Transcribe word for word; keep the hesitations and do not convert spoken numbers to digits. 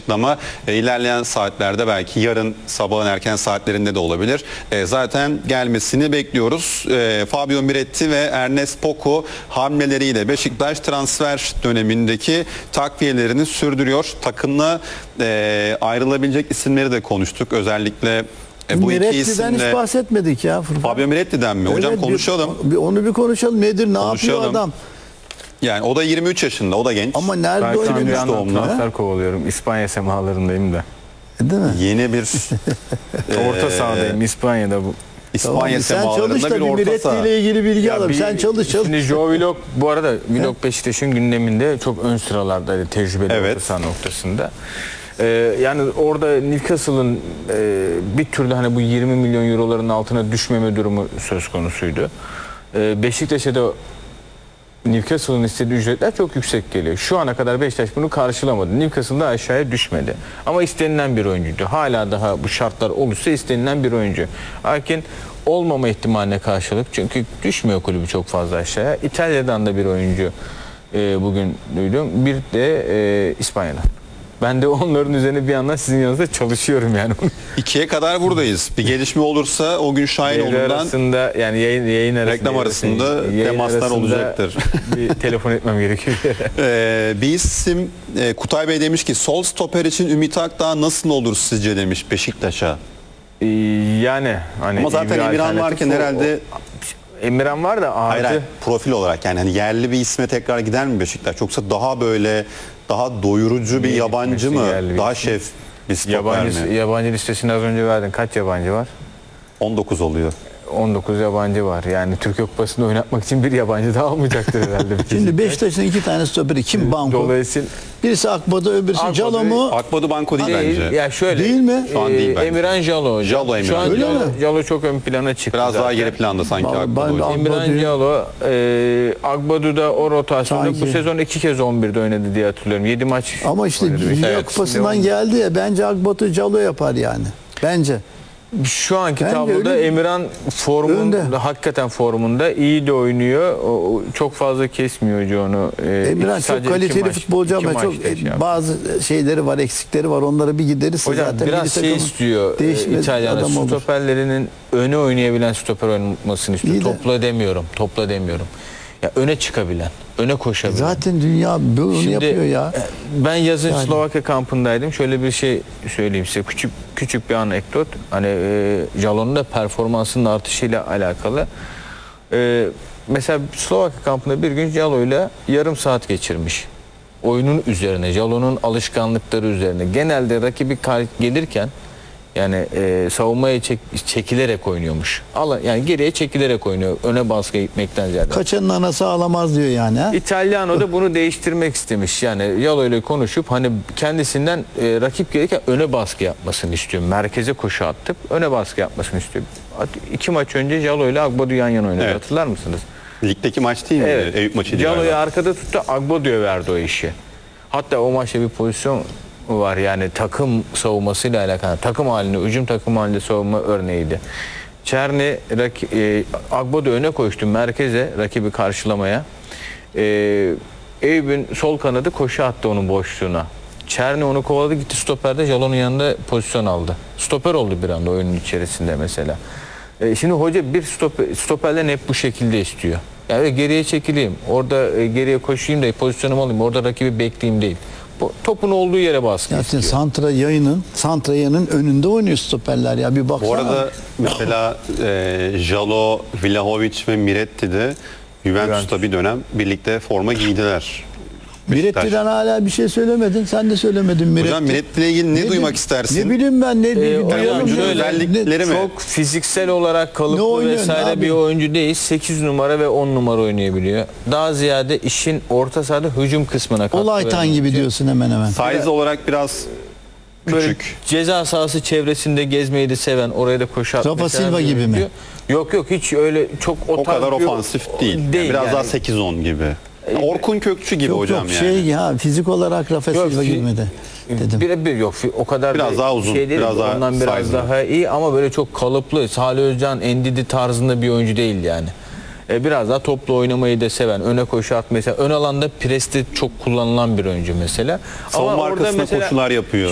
açıklama. E, ilerleyen saatlerde belki yarın sabahın erken saatlerinde de olabilir. E, zaten gelmesini bekliyoruz. E, Fabio Miretti ve Ernest Poko hamleleriyle Beşiktaş transfer dönemindeki takviyelerini sürdürüyor. Takımla e, ayrılabilecek isimleri de konuştuk. Özellikle E, bu iki Miretti'den isimle... hiç bahsetmedik ya. Fabio Miretti'den mi? Evet, Hocam konuşalım. Bir, bir, onu bir konuşalım. Nedir? Ne Konuşalım. yapıyor adam? Yani o da yirmi üç yaşında. O da genç. Ama nerede Ben şu an bir oynuyor? yandan transfer kovalıyorum. İspanya semalarındayım da. Değil mi? Yeni bir Orta sahadayım İspanya'da bu. İspanya Tamam, sen çalış semalarında da bir bir orta Miretti saha. ile ilgili bilgi Ya alalım. bir- Sen çalış çalış. Şimdi Joe Willock bu arada Willock Beşiktaş'ın gündeminde çok ön sıralardaydı tecrübeli Evet. orta saha noktasında. Ee, yani orada Newcastle'ın e, bir türlü hani bu yirmi milyon euroların altına düşmeme durumu söz konusuydu. Ee, Beşiktaş'a da Newcastle'ın istediği ücretler çok yüksek geliyor. Şu ana kadar Beşiktaş bunu karşılamadı. Newcastle'da aşağıya düşmedi. Ama istenilen bir oyuncuydu. Hala daha bu şartlar olursa istenilen bir oyuncu. Lakin olmama ihtimaline karşılık, çünkü düşmüyor kulübü çok fazla aşağıya. İtalya'dan da bir oyuncu e, bugün duydum. Bir de e, İspanya'dan. Ben de onların üzerine bir yandan sizin yanınızda çalışıyorum yani. İkiye kadar buradayız. Bir gelişme olursa o gün Devre Şahinoğlu'ndan arasında yani yayın, yayın arasında, reklam arasında yayın temaslar arasında olacaktır. bir telefon etmem gerekiyor. Ee, bir isim e, Kutay Bey demiş ki sol stoper için Ümit Akdağ nasıl olur sizce demiş Beşiktaş'a. Ee, yani hani Ama zaten bir Emirhan alternatif varken o- herhalde o- Emirhan var da hayır, artı hayır, profil olarak yani hani yerli bir isme tekrar gider mi Beşiktaş? Yoksa daha böyle daha doyurucu bir Niye yabancı gitmesin mı? yerli bir Daha isim? şef bir stoper yabancı, mi? yabancı listesini az önce verdin. Kaç yabancı var? on dokuz oluyor. on dokuz yabancı var. Yani Türkiye Kupası'nda oynatmak için bir yabancı daha almayacaktır herhalde. Şimdi Beşiktaş'ın iki tane stoperi. Kim banko? Dolayısıyla Birisi Akbado, öbürüsü Akbado- Calo mu? Akbadu Banko değil, değil. bence. Ya şöyle. Değil mi? Şu an e, değil bence. Emirhan Jalo hocam. Jalo Emirhan. Şu an Öyle Jalo, mi? Jalo çok ön plana çıktı. Biraz daha zaten. geri planda sanki Ben- Akbadu. ben- Emirhan Agbadu'yu- Jalo, e, Agbadu'da o rotasyonda Sanki. bu sezon iki kez on birde oynadı diye hatırlıyorum. yedi maç Ama işte oynadı. Dünya Evet, Kupası'ndan şimdi geldi ya. Bence Akbado Calo yapar yani. Bence. şu anki Bence tabloda öyle. Emirhan formunda, Önde. hakikaten formunda iyi de oynuyor. O, o çok fazla kesmiyor hoca onu. E, Emirhan iki- çok sadece iki kaliteli maç- futbolcu iki ama çok maçta şey yaptı. bazı şeyleri var, eksikleri var. Onları bir giderirse Hocam zaten biraz milli şey takımın istiyor değişmez e, İtalyanlar, adam olur. stoperlerinin öne oynayabilen stoper oynamasını istiyor. İyi de- Topla demiyorum, topla demiyorum. Ya öne çıkabilen, öne koşabilen. Zaten dünya bunu Şimdi, yapıyor ya. e, Ben yazın Yani. Slovakya kampındaydım. Şöyle bir şey söyleyeyim size. Küçük küçük bir anekdot. Hani e, Jalon'un da performansının artışıyla alakalı. E, mesela Slovakya kampında bir gün Jalo'yla yarım saat geçirmiş. Oyunun üzerine, Jalon'un alışkanlıkları üzerine. Genelde rakibi kal- gelirken yani e, savunmaya çek, çekilerek oynuyormuş. Ala, yani geriye çekilerek oynuyor. Öne baskıya gitmekten ziyade. Kaçanın anası ağlamaz diyor yani. Ha? İtalyano da bunu değiştirmek istemiş. Yani Yalo ile konuşup hani kendisinden e, rakip gelirken öne baskı yapmasını istiyor. Merkeze koşu attıp öne baskı yapmasını istiyor. At- İki maç önce Jalo ile Agbadu yan yana oynadı. Evet. Hatırlar mısınız? Ligdeki maç değil mi? Evet. Eyüp maçıydı Jalo'yu galiba. arkada tuttu, Agbadu'ya verdi o işi. Hatta o maçta bir pozisyon var yani takım savunmasıyla alakalı. Takım halinde, hücum takım halinde savunma örneğiydi. Çerni e, Agbadu öne koştu merkeze rakibi karşılamaya. E, Eyüp'ün sol kanadı koşu attı onun boşluğuna. Çerni onu kovaladı, gitti stoperde Jalon'un yanında pozisyon aldı. Stoper oldu bir anda oyunun içerisinde mesela. E, şimdi hoca bir stoper, stoperlerin hep bu şekilde istiyor. Yani geriye çekileyim, orada e, geriye koşayım da pozisyonumu alayım, orada rakibi bekleyeyim değil. Bu, topun olduğu yere baskı Zaten istiyor. Santra yayının, Santra yayının önünde oynuyor stoperler ya. Bir baksana. Bu arada mesela e, Jalo, Vlahovic ve Miretti de Juventus'ta bir dönem birlikte forma giydiler. Beşiktaş. Miretti'den hala bir şey söylemedin. Sen de söylemedin Miretti. Hocam Miretti ile ilgili ne, Ne duymak bi- istersin? Ne bileyim ben ne Ee, bileyim. hocam duyalım oyuncunun ya. özellikleri mi? Çok fiziksel olarak kalıplı Ne oynuyor, vesaire ne bir abi? oyuncu değil. sekiz numara ve on numara oynayabiliyor. Daha ziyade işin orta sahada hücum kısmına katkı Olaytan veren gibi oyuncu. diyorsun hemen hemen. Size olarak biraz Böyle küçük. ceza sahası çevresinde gezmeyi de seven, oraya da koşu atmayı Rafa seven Silva bir gibi mi? oyuncu. Yok yok hiç öyle çok o, O tarz kadar bir- ofansif değil. Yani Değil biraz yani. daha sekiz on gibi. Orkun Kökçü gibi Yok hocam yok yani. şey ya fizik olarak Rafa Yok, Silva fi- gibi mi de dedim. Bir, bir yok o kadar Biraz da daha uzun, şey değil, biraz daha ondan biraz size'lı. daha iyi ama böyle çok kalıplı Salih Özcan, Endidi tarzında bir oyuncu değil yani. E, biraz daha toplu oynamayı da seven, öne koşu at mesela, ön alanda preste çok kullanılan bir oyuncu mesela. Savunma Ama orada arkasına mesela koşular yapıyor.